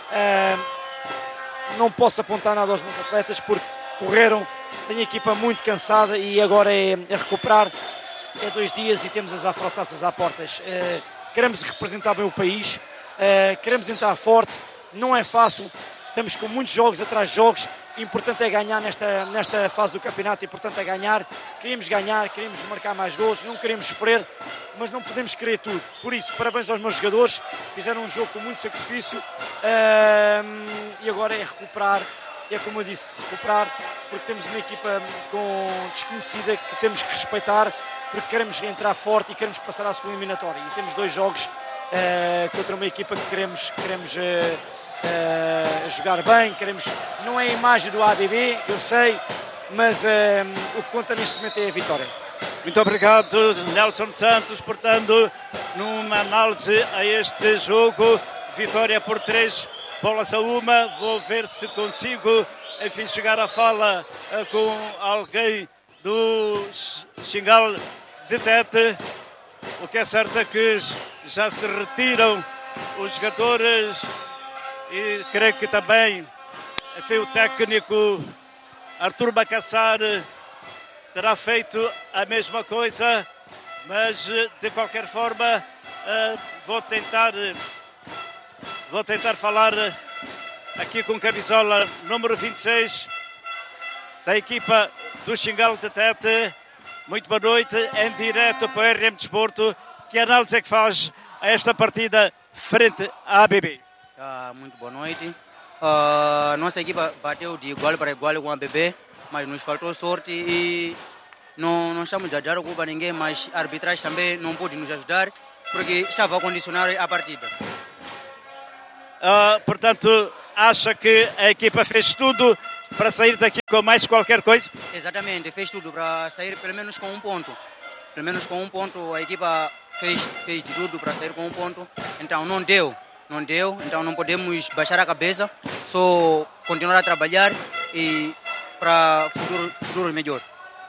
D: Um, não posso apontar nada aos meus atletas porque correram, tenho a equipa muito cansada e agora é, é recuperar. É dois dias e temos as Afrotaças à portas. Uh, queremos representar bem o país, uh, queremos entrar forte, não é fácil, estamos com muitos jogos atrás de jogos, importante é ganhar nesta, nesta fase do campeonato, importante é ganhar, queríamos ganhar, queríamos marcar mais gols, não queremos sofrer, mas não podemos querer tudo. Por isso, parabéns aos meus jogadores, fizeram um jogo com muito sacrifício uh, e agora é recuperar, é como eu disse, recuperar, porque temos uma equipa com desconhecida que temos que respeitar, porque queremos entrar forte e queremos passar à segunda eliminatória. E temos dois jogos uh, contra uma equipa que queremos, queremos uh, uh, jogar bem, queremos, não é a imagem do A B B, eu sei, mas uh, o que conta neste momento é a vitória.
A: Muito obrigado, Nelson Santos, portanto, numa análise a este jogo, vitória por três bolas a uma. Vou ver se consigo, enfim, chegar à fala uh, com alguém do Xingal de Tete. O que é certo é que já se retiram os jogadores e creio que também, enfim, o técnico Artur Bacassar terá feito a mesma coisa, mas de qualquer forma vou tentar vou tentar falar aqui com camisola número vinte e seis da equipa do Xingal de Tete. Muito boa noite, em direto para o R M Desporto. Que análise é que faz a esta partida frente à A B B?
E: Ah, muito boa noite. A uh, nossa equipa bateu de igual para igual com a A B B, mas nos faltou sorte e não, não estamos a dar a culpa a ninguém, mas a arbitragem também não pôde nos ajudar, porque estava a condicionar a partida.
A: Uh, portanto, acha que a equipa fez tudo para sair daqui com mais qualquer coisa?
E: Exatamente, fez tudo para sair pelo menos com um ponto. Pelo menos com um ponto a equipa fez, fez de tudo para sair com um ponto. Então não deu, não deu. Então não podemos baixar a cabeça, só continuar a trabalhar e para futuro, futuro melhor.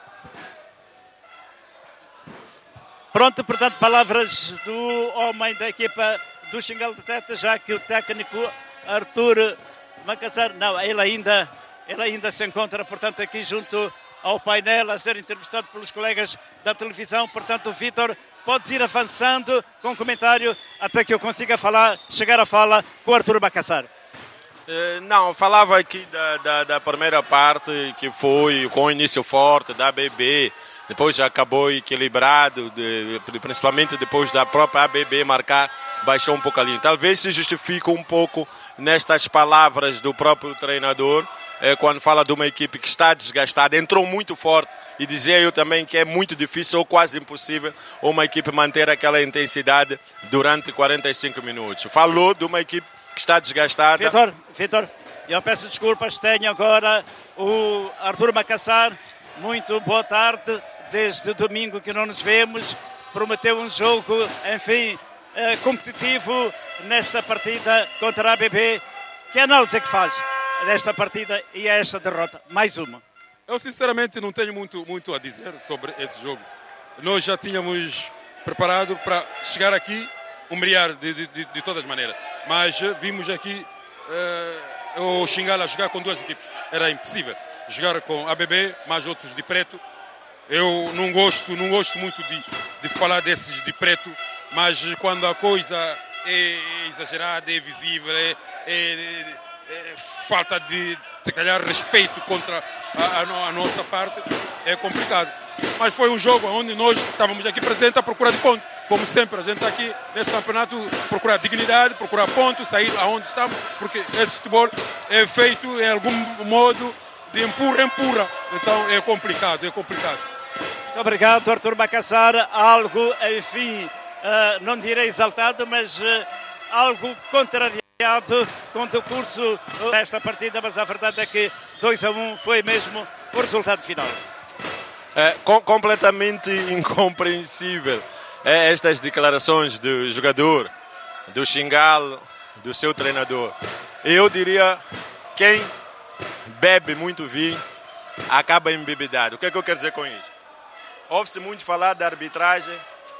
A: Pronto, portanto, palavras do homem da equipa do Xingal de Tete, já que o técnico Artur Bacassar, não, ele ainda, ele ainda se encontra, portanto, aqui junto ao painel a ser entrevistado pelos colegas da televisão. Portanto, Vítor, podes ir avançando com comentário até que eu consiga falar, chegar à fala com o Artur Bacassar.
B: Uh, não, falava aqui da, da, da primeira parte, que foi com o início forte da A B B, depois já acabou equilibrado, de, principalmente depois da própria A B B marcar, baixou um pouco a linha. Talvez se justifique um pouco nestas palavras do próprio treinador, é, quando fala de uma equipe que está desgastada, entrou muito forte, e dizia eu também que é muito difícil ou quase impossível uma equipe manter aquela intensidade durante quarenta e cinco minutos. Falou de uma equipe que está desgastada.
A: Vítor, Vítor, eu peço desculpas, tenho agora o Artur Bacassar. Muito boa tarde, desde domingo que não nos vemos. Prometeu um jogo, enfim, eh, competitivo nesta partida contra a A B B. Que análise é que faz desta partida e a esta derrota? Mais uma.
F: Eu sinceramente não tenho muito, muito a dizer sobre esse jogo. Nós já tínhamos preparado para chegar aqui, humilhar de, de, de, de todas as maneiras. Mas vimos aqui uh, o Xingal a jogar com duas equipes. Era impossível jogar com a A B B, mais outros de preto. Eu não gosto, não gosto muito de, de falar desses de preto, mas quando a coisa é exagerada, é visível, é, é, é falta de, se calhar, respeito contra a, a, a nossa parte, é complicado. Mas foi um jogo onde nós estávamos aqui presentes à procura de pontos. Como sempre, a gente está aqui nesse campeonato procurar dignidade, procurar pontos, sair aonde estamos, porque esse futebol é feito em algum modo de empurra, empurra. Então é complicado, é complicado.
A: Muito obrigado, Artur Bacassar. Algo, enfim, uh, não direi exaltado, mas uh, algo contrariado com o curso desta partida, mas a verdade é que dois a um foi mesmo o resultado final.
B: É com, completamente incompreensível é, estas declarações do jogador, do Xingal, do seu treinador. Eu diria, quem bebe muito vinho acaba embebedado. O que é que eu quero dizer com isso? Ouve-se muito falar da arbitragem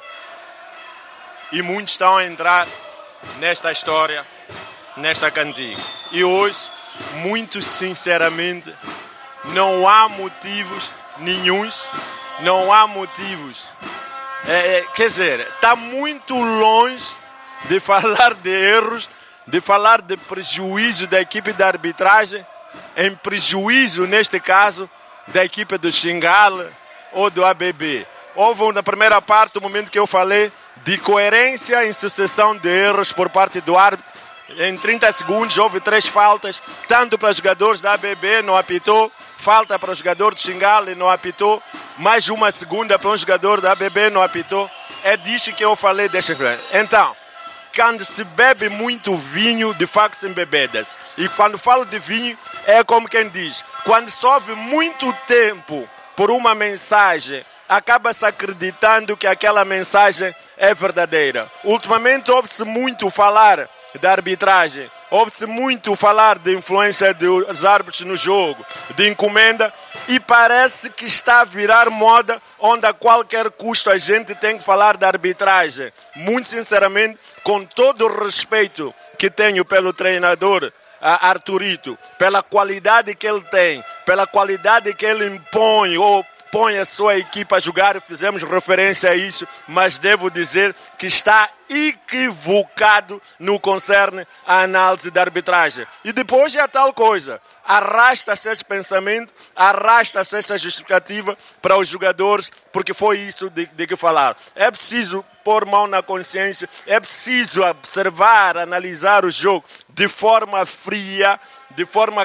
B: e muitos estão a entrar nesta história, nesta cantiga. E hoje, muito sinceramente, não há motivos nenhuns, não há motivos. É, é, quer dizer, está muito longe de falar de erros, de falar de prejuízo da equipe de arbitragem, em prejuízo, neste caso, da equipe do Xingale ou do A B B. Houve na primeira parte, o momento que eu falei, de coerência em sucessão de erros por parte do árbitro. Em trinta segundos houve três faltas, tanto para os jogadores da A B B, não apitou, falta para o jogador do Xingale, não apitou, mais uma segunda para um jogador da A B B, não apitou. É disso que eu falei, deixa eu ver. Então, quando se bebe muito vinho, de facto se embebedas. E quando falo de vinho, é como quem diz, quando se ouve muito tempo por uma mensagem, acaba-se acreditando que aquela mensagem é verdadeira. Ultimamente ouve-se muito falar da arbitragem, ouve-se muito falar de influência dos árbitros no jogo, de encomenda, e parece que está a virar moda, onde a qualquer custo a gente tem que falar da arbitragem. Muito sinceramente, com todo o respeito que tenho pelo treinador Arturito, pela qualidade que ele tem, pela qualidade que ele impõe ou põe a sua equipa a jogar, fizemos referência a isso, mas devo dizer que está equivocado no que concerne à análise da arbitragem. E depois é a tal coisa, arrasta-se esse pensamento, arrasta-se essa justificativa para os jogadores, porque foi isso de, de que falaram. É preciso pôr mão na consciência, é preciso observar, analisar o jogo de forma fria, de forma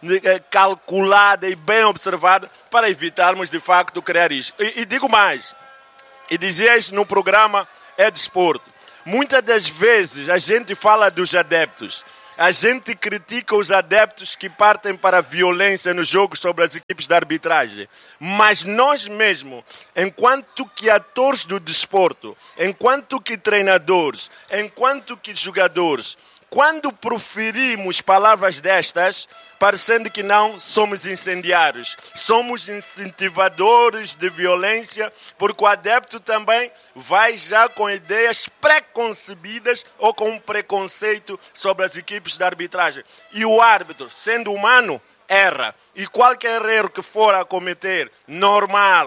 B: calculada e bem observada, para evitarmos de facto criar isso. E, e digo mais, e dizia isso no programa É Desporto, muitas das vezes a gente fala dos adeptos, a gente critica os adeptos que partem para a violência nos jogos sobre as equipes de arbitragem, mas nós mesmos, enquanto que atores do desporto, enquanto que treinadores, enquanto que jogadores, quando proferimos palavras destas, parecendo que não somos incendiários, somos incentivadores de violência, porque o adepto também vai já com ideias preconcebidas ou com um preconceito sobre as equipes de arbitragem. E o árbitro, sendo humano, erra. E qualquer erro que for a cometer, normal,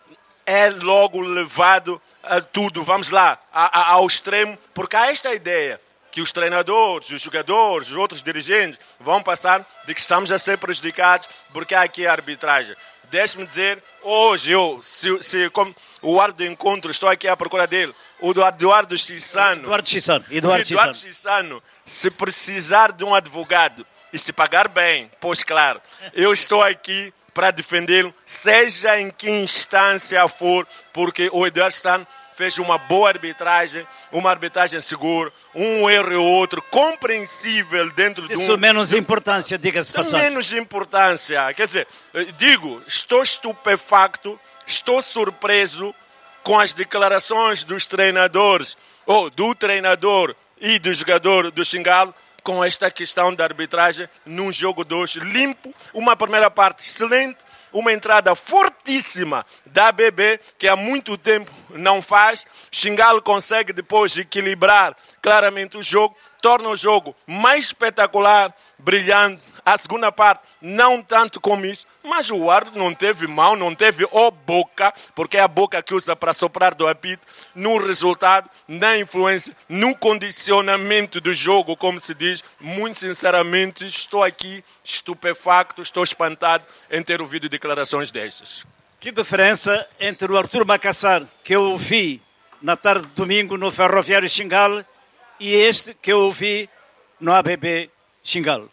B: é logo levado a tudo, vamos lá, a, a, ao extremo, porque há esta ideia que os treinadores, os jogadores, os outros dirigentes vão passar de que estamos a ser prejudicados porque há aqui a arbitragem. Deixe-me dizer, hoje eu, se, se como o árbitro do encontro, estou aqui à procura dele, o Eduardo Chissano,
A: Eduardo Chissano, Eduardo
B: Eduardo Chissano, se precisar de um advogado e se pagar bem, pois claro, eu estou aqui para defendê-lo, seja em que instância for, porque o Eduardo Chissano fez uma boa arbitragem, uma arbitragem segura, um erro ou outro, compreensível dentro de um...
A: Isso menos importância, diga-se passagem.
B: Menos importância. Quer dizer, digo, estou estupefacto, estou surpreso com as declarações dos treinadores, ou do treinador e do jogador do Xingale, com esta questão da arbitragem num jogo de hoje limpo, uma primeira parte excelente, uma entrada fortíssima da A B B, que há muito tempo não faz. Xingale consegue depois equilibrar claramente o jogo, torna o jogo mais espetacular, brilhante. A segunda parte, não tanto como isso, mas o árbitro não teve mão, não teve o boca, porque é a boca que usa para soprar do apito, no resultado, na influência, no condicionamento do jogo, como se diz. Muito sinceramente, estou aqui estupefacto, estou espantado em ter ouvido declarações destas.
A: Que diferença entre o Artur Macassar, que eu ouvi na tarde de domingo no Ferroviário Xingale, e este que eu ouvi no A B B Xingale?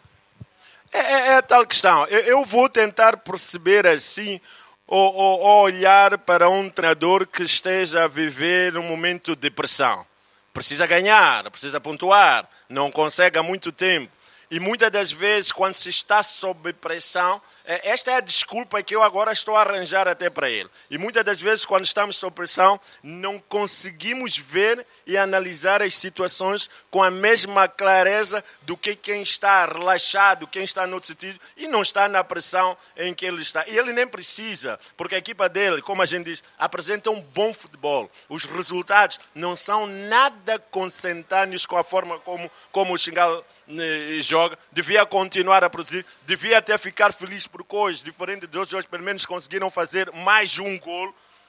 B: É, é, é tal questão. Eu, eu vou tentar perceber assim, ou, ou, ou olhar para um treinador que esteja a viver um momento de pressão. Precisa ganhar, precisa pontuar, não consegue há muito tempo. E muitas das vezes, quando se está sob pressão, esta é a desculpa que eu agora estou a arranjar até para ele. E muitas das vezes, quando estamos sob pressão, não conseguimos ver e analisar as situações com a mesma clareza do que quem está relaxado, quem está no outro sentido e não está na pressão em que ele está. E ele nem precisa, porque a equipa dele, como a gente diz, apresenta um bom futebol. Os resultados não são nada consentâneos com a forma como, como o Xingale joga. Devia continuar a produzir, devia até ficar feliz porque hoje, diferente de outros, hoje pelo menos conseguiram fazer mais um golo.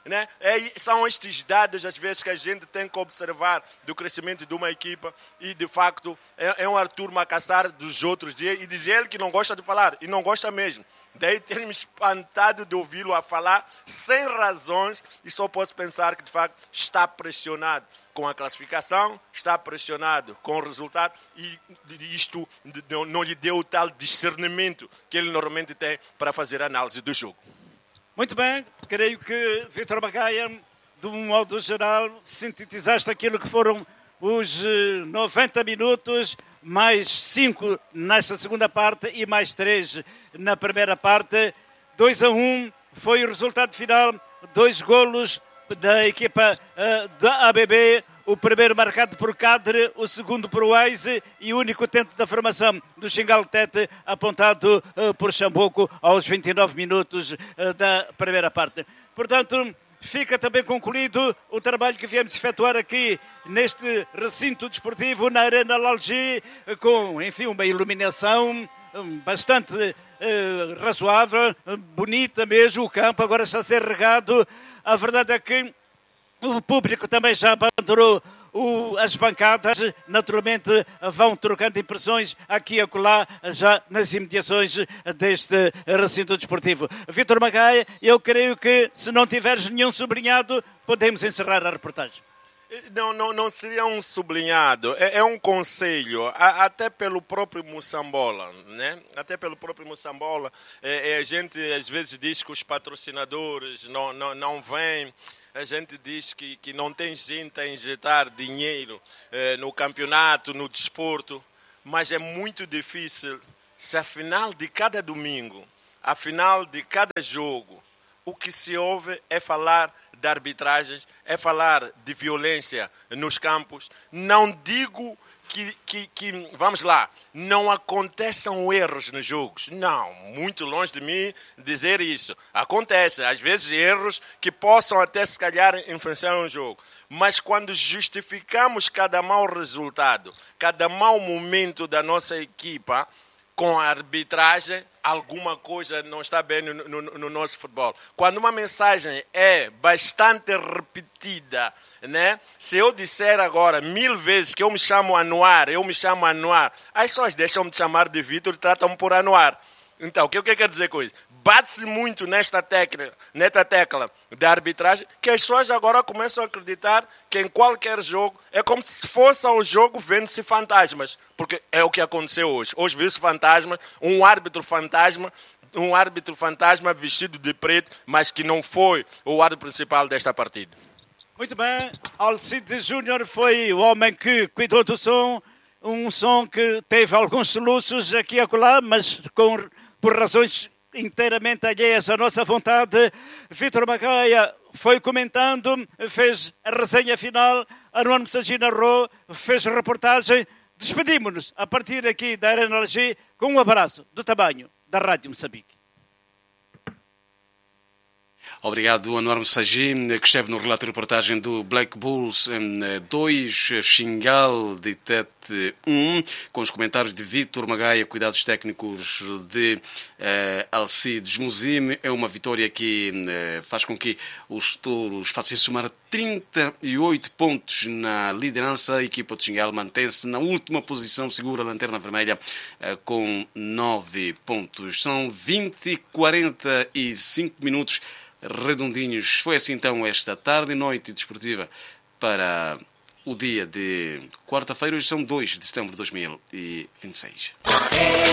B: né? É, são estes dados, às vezes, que a gente tem que observar do crescimento de uma equipa e, de facto, é, é um Arthur Macassar dos outros dias e dizer ele que não gosta de falar, e não gosta mesmo. Daí ter-me espantado de ouvi-lo a falar sem razões e só posso pensar que, de facto, está pressionado com a classificação, está pressionado com o resultado e isto não lhe deu o tal discernimento que ele normalmente tem para fazer a análise do jogo.
A: Muito bem, creio que Vítor Magaia, de um modo geral, sintetizaste aquilo que foram os noventa minutos, mais cinco nesta segunda parte e mais três na primeira parte. dois a um foi o resultado final, dois golos da equipa uh, da A B B, o primeiro marcado por Cadre, o segundo por Wise e o único tento da formação do Xingal Tete apontado uh, por Chambuco aos vinte e nove minutos uh, da primeira parte. Portanto, fica também concluído o trabalho que viemos efetuar aqui neste recinto desportivo, na Arena Lalgi, com, enfim, uma iluminação bastante uh, razoável, bonita mesmo. O campo agora está a ser regado. A verdade é que o público também já abandonou o, as bancadas, naturalmente vão trocando impressões aqui e acolá, já nas imediações deste recinto desportivo. Vítor Magaia, eu creio que se não tiveres nenhum sublinhado, podemos encerrar a reportagem.
B: Não, não, não seria um sublinhado, é, é um conselho, a, até pelo próprio Moçambola, né? Até pelo próprio Moçambola, é, é, a gente às vezes diz que os patrocinadores não, não, não vêm, a gente diz que, que não tem gente a injetar dinheiro é, no campeonato, no desporto, mas é muito difícil se a final de cada domingo, a final de cada jogo, o que se ouve é falar de arbitragens, é falar de violência nos campos. Não digo que, que, que, vamos lá, não aconteçam erros nos jogos. Não, muito longe de mim dizer isso. Acontece, às vezes, erros que possam até, se calhar, influenciar um jogo. Mas quando justificamos cada mau resultado, cada mau momento da nossa equipa, com a arbitragem, alguma coisa não está bem no, no, no nosso futebol. Quando uma mensagem é bastante repetida, né? Se eu disser agora mil vezes que eu me chamo Anuar, eu me chamo Anuar, as pessoas deixam-me de chamar de Vítor e tratam-me por Anuar. Então, o que eu quero dizer com isso? Bate-se muito nesta tecla, nesta tecla da arbitragem, que as pessoas agora começam a acreditar que em qualquer jogo é como se fosse ao jogo vendo-se fantasmas, porque é o que aconteceu hoje. Hoje viu-se fantasmas, um árbitro fantasma, um árbitro fantasma vestido de preto, mas que não foi o árbitro principal desta partida.
A: Muito bem, Alcide Júnior foi o homem que cuidou do som, um som que teve alguns soluços aqui e acolá, mas com, por razões inteiramente alheias à nossa vontade. Vítor Magaia foi comentando, fez a resenha final, Anuar Messagi narrou, fez a reportagem. Despedimos-nos a partir aqui da Arena Lalgi com um abraço do tamanho da Rádio Moçambique.
C: Obrigado, Anuar Messagi, que esteve no relato de reportagem do Black Bulls dois, Xingal de Tete um, com os comentários de Vítor Magaia, cuidados técnicos de uh, Alcides Muzime. É uma vitória que uh, faz com que os touros passem a somar trinta e oito pontos na liderança. A equipa de Xingal mantém-se na última posição, segura a lanterna vermelha uh, com nove pontos. São vinte e quarenta e cinco minutos redondinhos. Foi assim então esta tarde e noite desportiva para o dia de quarta-feira. Hoje são dois de setembro de dois mil e vinte e seis.